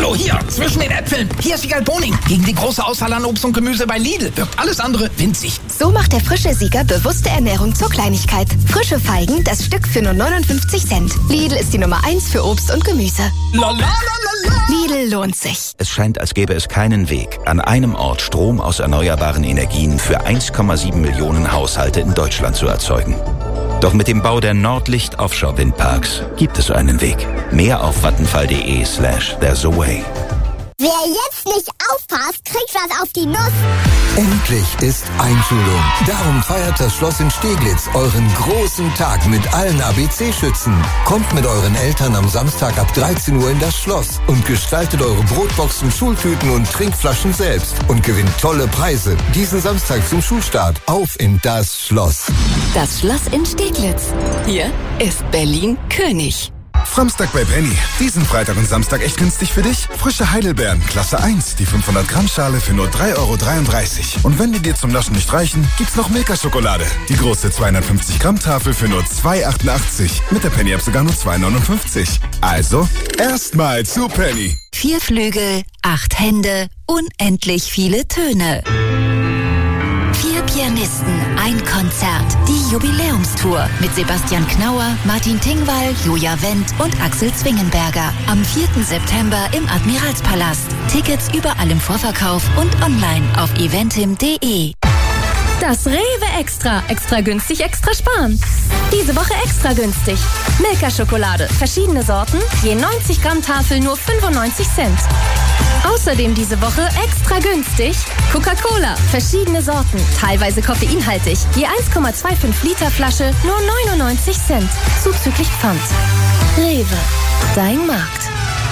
So, hier, zwischen den Äpfeln. Hier ist Wiegald Boning. Gegen die große Auswahl an Obst und Gemüse bei Lidl wirkt alles andere winzig. So macht der frische Sieger bewusste Ernährung zur Kleinigkeit. Frische Feigen, das Stück für nur 59 Cent. Lidl ist die Nummer 1 für Obst und Gemüse. Lidl lohnt sich. Es scheint, als gäbe es keinen Weg, an einem Ort Strom aus erneuerbaren Energien für 1,7 Millionen Haushalte in Deutschland zu erzeugen. Doch mit dem Bau der Nordlicht Offshore Windparks gibt es einen Weg. Mehr auf vattenfall.de/there's a way. Wer jetzt nicht aufpasst, kriegt was auf die Nuss. Endlich ist Einschulung. Darum feiert das Schloss in Steglitz euren großen Tag mit allen ABC-Schützen. Kommt mit euren Eltern am Samstag ab 13 Uhr in das Schloss und gestaltet eure Brotboxen, Schultüten und Trinkflaschen selbst und gewinnt tolle Preise. Diesen Samstag zum Schulstart. Auf in das Schloss. Das Schloss in Steglitz. Hier ist Berlin König. Samstag bei Penny. Diesen Freitag und Samstag echt günstig für dich? Frische Heidelbeeren, Klasse 1, die 500 Gramm Schale für nur 3,33 €. Und wenn die dir zum Naschen nicht reichen, gibt's noch Milka-Schokolade. Die große 250 Gramm Tafel für nur 2,88. Mit der Penny-App sogar nur 2,59. Also, erstmal zu Penny. 4 Flügel, 8 Hände, unendlich viele Töne. 4 Pianisten, ein Konzert. Die Jubiläumstour mit Sebastian Knauer, Martin Tingwall, Julia Wendt und Axel Zwingenberger. Am 4. September im Admiralspalast. Tickets überall im Vorverkauf und online auf eventim.de. Das Rewe Extra. Extra günstig, extra sparen. Diese Woche extra günstig. Milka-Schokolade. Verschiedene Sorten. Je 90 Gramm Tafel nur 95 Cent. Außerdem diese Woche extra günstig. Coca-Cola. Verschiedene Sorten. Teilweise koffeinhaltig. Je 1,25 Liter Flasche nur 99 Cent. Zuzüglich Pfand. Rewe. Dein Markt.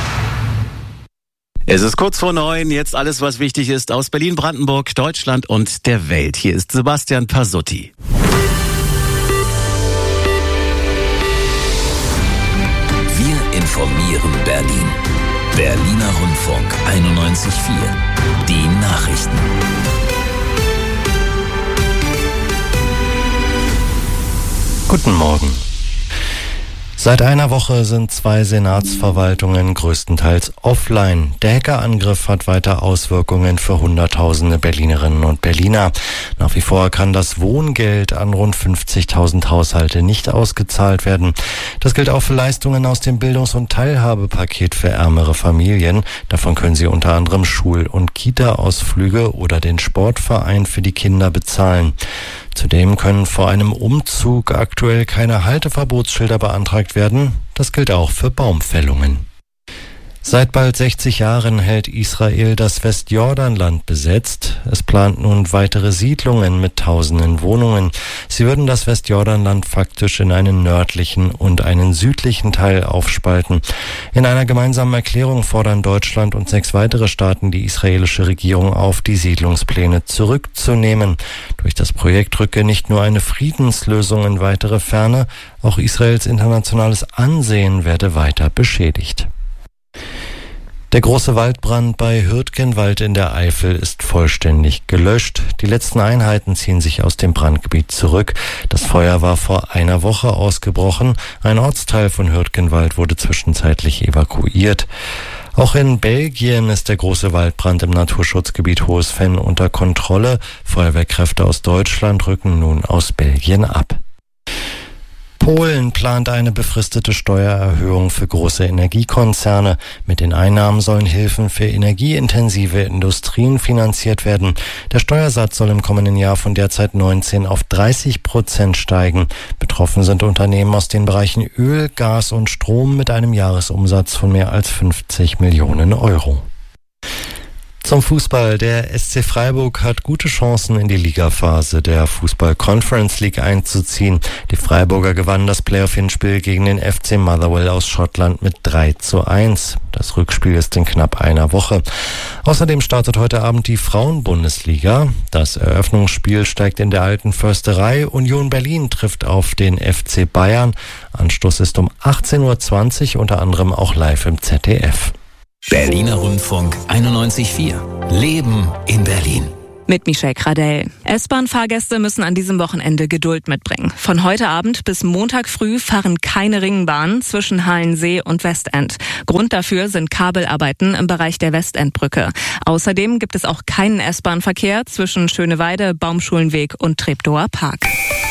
Es ist kurz vor 9, jetzt alles, was wichtig ist aus Berlin, Brandenburg, Deutschland und der Welt. Hier ist Sebastian Pasutti. Wir informieren Berlin. Berliner Rundfunk 91.4. Die Nachrichten. Guten Morgen. Seit einer Woche sind 2 Senatsverwaltungen größtenteils offline. Der Hackerangriff hat weiter Auswirkungen für Hunderttausende Berlinerinnen und Berliner. Nach wie vor kann das Wohngeld an rund 50.000 Haushalte nicht ausgezahlt werden. Das gilt auch für Leistungen aus dem Bildungs- und Teilhabepaket für ärmere Familien. Davon können sie unter anderem Schul- und Kita-Ausflüge oder den Sportverein für die Kinder bezahlen. Zudem können vor einem Umzug aktuell keine Halteverbotsschilder beantragt werden. Das gilt auch für Baumfällungen. Seit bald 60 Jahren hält Israel das Westjordanland besetzt. Es plant nun weitere Siedlungen mit tausenden Wohnungen. Sie würden das Westjordanland faktisch in einen nördlichen und einen südlichen Teil aufspalten. In einer gemeinsamen Erklärung fordern Deutschland und 6 weitere Staaten die israelische Regierung auf, die Siedlungspläne zurückzunehmen. Durch das Projekt rücke nicht nur eine Friedenslösung in weitere Ferne, auch Israels internationales Ansehen werde weiter beschädigt. Der große Waldbrand bei Hürtgenwald in der Eifel ist vollständig gelöscht. Die letzten Einheiten ziehen sich aus dem Brandgebiet zurück. Das Feuer war vor einer Woche ausgebrochen. Ein Ortsteil von Hürtgenwald wurde zwischenzeitlich evakuiert. Auch in Belgien ist der große Waldbrand im Naturschutzgebiet Hohes Venn unter Kontrolle. Feuerwehrkräfte aus Deutschland rücken nun aus Belgien ab. Polen plant eine befristete Steuererhöhung für große Energiekonzerne. Mit den Einnahmen sollen Hilfen für energieintensive Industrien finanziert werden. Der Steuersatz soll im kommenden Jahr von derzeit 19% auf 30% steigen. Betroffen sind Unternehmen aus den Bereichen Öl, Gas und Strom mit einem Jahresumsatz von mehr als 50 Millionen Euro. Zum Fußball. Der SC Freiburg hat gute Chancen, in die Ligaphase der Fußball-Conference League einzuziehen. Die Freiburger gewannen das Playoff-Hinspiel gegen den FC Motherwell aus Schottland mit 3:1. Das Rückspiel ist in knapp einer Woche. Außerdem startet heute Abend die Frauen-Bundesliga. Das Eröffnungsspiel steigt in der Alten Försterei. Union Berlin trifft auf den FC Bayern. Anstoß ist um 18:20 Uhr, unter anderem auch live im ZDF. Berliner Rundfunk 91.4. Leben in Berlin. Mit Michelle Gradell. S-Bahn-Fahrgäste müssen an diesem Wochenende Geduld mitbringen. Von heute Abend bis Montag früh fahren keine Ringbahnen zwischen Halensee und Westend. Grund dafür sind Kabelarbeiten im Bereich der Westendbrücke. Außerdem gibt es auch keinen S-Bahn-Verkehr zwischen Schöneweide, Baumschulenweg und Treptower Park.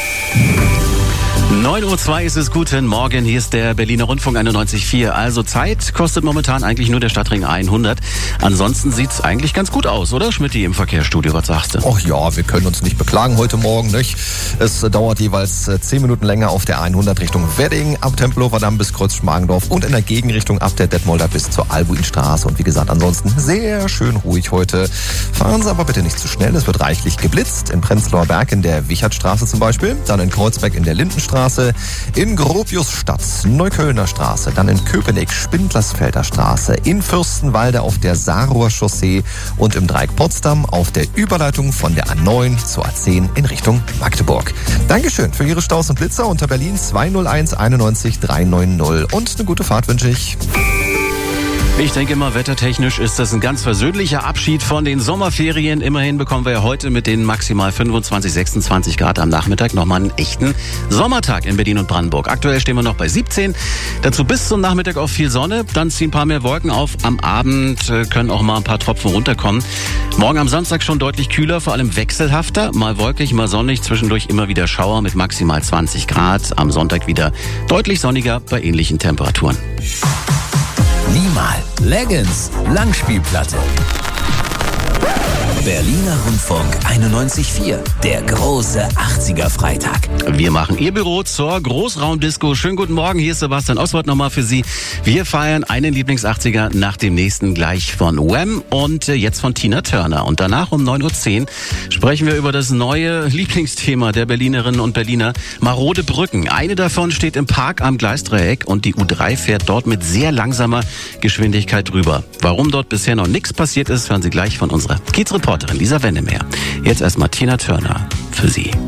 9:02 Uhr ist es. Guten Morgen, hier ist der Berliner Rundfunk 91.4. Also Zeit kostet momentan eigentlich nur der Stadtring 100. Ansonsten sieht's eigentlich ganz gut aus, oder Schmidti im Verkehrsstudio? Was sagst du? Ach ja, wir können uns nicht beklagen heute Morgen, nicht? Es dauert jeweils 10 Minuten länger auf der 100 Richtung Wedding, ab Tempelhofer Damm bis Kreuz-Schmargendorf und in der Gegenrichtung ab der Detmolder bis zur Albuinstraße. Und wie gesagt, ansonsten sehr schön ruhig heute. Fahren Sie aber bitte nicht zu schnell, es wird reichlich geblitzt. In Prenzlauer Berg in der Wichertstraße zum Beispiel, dann in Kreuzberg in der Lindenstraße, in Gropiusstadt, Neuköllner Straße, dann in Köpenick, Spindlersfelder Straße, in Fürstenwalde auf der Saarrohr Chaussee und im Dreieck Potsdam auf der Überleitung von der A9 zur A10 in Richtung Magdeburg. Dankeschön für Ihre Staus und Blitzer unter Berlin 201 91 390 und eine gute Fahrt wünsche ich. Ich denke mal, wettertechnisch ist das ein ganz versöhnlicher Abschied von den Sommerferien. Immerhin bekommen wir ja heute mit den maximal 25, 26 Grad am Nachmittag nochmal einen echten Sommertag in Berlin und Brandenburg. Aktuell stehen wir noch bei 17. Dazu bis zum Nachmittag auch viel Sonne. Dann ziehen ein paar mehr Wolken auf. Am Abend können auch mal ein paar Tropfen runterkommen. Morgen am Samstag schon deutlich kühler, vor allem wechselhafter. Mal wolkig, mal sonnig. Zwischendurch immer wieder Schauer mit maximal 20 Grad. Am Sonntag wieder deutlich sonniger bei ähnlichen Temperaturen. Niemal. Leggings. Langspielplatte. Berliner Rundfunk 91.4. Der große 80er Freitag. Wir machen Ihr Büro zur Großraumdisco. Schönen guten Morgen, hier ist Sebastian Oswald nochmal für Sie. Wir feiern einen Lieblings-80er nach dem nächsten gleich von Wham und jetzt von Tina Turner. Und danach um 9:10 Uhr sprechen wir über das neue Lieblingsthema der Berlinerinnen und Berliner, marode Brücken. Eine davon steht im Park am Gleisdreieck und die U3 fährt dort mit sehr langsamer Geschwindigkeit drüber. Warum dort bisher noch nichts passiert ist, hören Sie gleich von unserer Kiezreporterin Lisa Wendemeyer. Jetzt erstmal Tina Turner für Sie.